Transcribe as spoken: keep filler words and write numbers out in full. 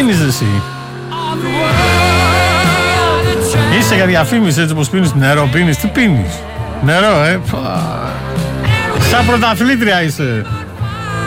πίνεις εσύ? Είσαι για διαφήμιση έτσι όπως πίνεις νερό, πίνεις, τι πίνεις? Νερό, ε. Σαν πρωταθλήτρια είσαι.